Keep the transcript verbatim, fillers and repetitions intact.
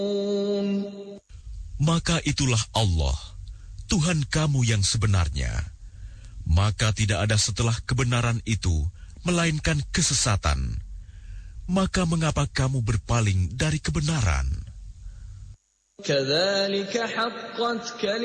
Maka itulah Allah, Tuhan kamu yang sebenarnya. Maka tidak ada setelah kebenaran itu, melainkan kesesatan. Maka mengapa kamu berpaling dari kebenaran?